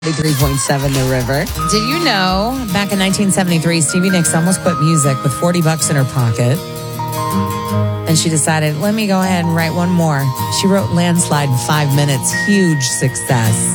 3.7 The River. Did you know back in 1973, Stevie Nicks almost quit music with $40 in her pocket? And she decided, let me go ahead and write one more. She wrote Landslide in 5 minutes. Huge success.